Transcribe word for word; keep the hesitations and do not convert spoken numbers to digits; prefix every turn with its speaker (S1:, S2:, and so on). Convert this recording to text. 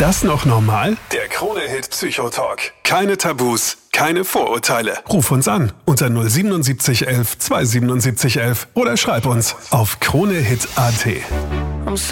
S1: das noch normal? Der Krone-Hit Psychotalk. Keine Tabus, keine Vorurteile. Ruf uns an unter null siebenundsiebzig elf zweihundertsiebenundsiebzig elf oder schreib uns auf kronehit punkt at.